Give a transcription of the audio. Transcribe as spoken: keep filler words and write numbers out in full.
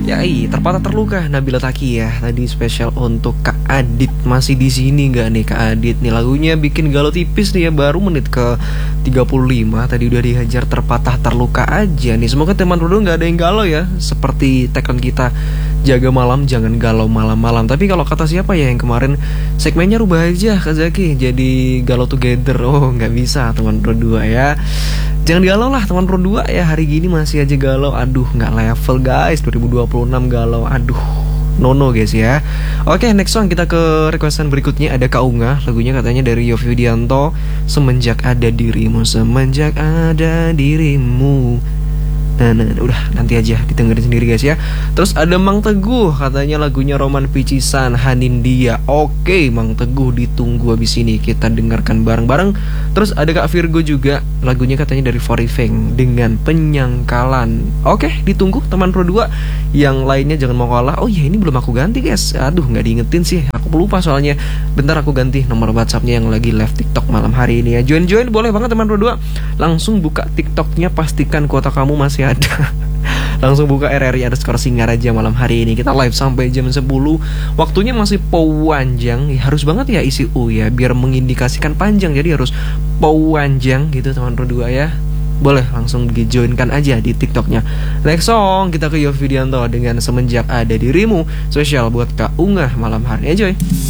Yai, terpatah terluka Nabila Taki ya. Tadi spesial untuk Kak Adit. Masih di sini nggak nih Kak Adit? Nih lagunya bikin galau tipis nih ya. Baru menit ke tiga puluh lima. Tadi udah dihajar terpatah terluka aja nih. Semoga teman Rodo nggak ada yang galau ya. Seperti tagline kita, jaga malam jangan galau malam-malam. Tapi kalau kata siapa ya yang kemarin segmennya rubah aja Kak Zaki, jadi galau together. Oh nggak bisa teman Rodo ya. Jangan galau lah teman Pro dua ya. Hari gini masih aja galau. Aduh gak level guys. dua ribu dua puluh enam galau. Aduh nono guys ya. Oke next song kita ke requestan berikutnya. Ada Kak Unga. Lagunya katanya dari Yovie Widianto, Semenjak Ada Dirimu. Semenjak ada dirimu. Nah, nah, nah, udah nanti aja didengerin sendiri guys ya. Terus ada Mang Teguh, katanya lagunya Roman Picisan, Hanindia. Oke Mang Teguh, ditunggu habis ini kita dengarkan bareng-bareng. Terus ada Kak Virgo juga, lagunya katanya dari Forifeng dengan Penyangkalan. Oke ditunggu teman Pro dua. Yang lainnya jangan mau kalah. Oh iya ini belum aku ganti guys. Aduh gak diingetin sih, aku lupa soalnya. Bentar aku ganti nomor WhatsAppnya yang lagi live TikTok malam hari ini ya. Join-join boleh banget teman Pro dua. Langsung buka TikToknya, pastikan kuota kamu masih ada. Langsung buka R R I underscore Singaraja malam hari ini. Kita live sampai jam sepuluh. Waktunya masih panjang ya, harus banget ya isi U ya, biar mengindikasikan panjang. Jadi harus panjang gitu teman Pro dua ya. Boleh langsung di-joinkan aja di TikToknya. Next song kita ke Yovie Widianto dengan Semenjak Ada Dirimu. Spesial buat Kak Unga malam hari. Enjoy.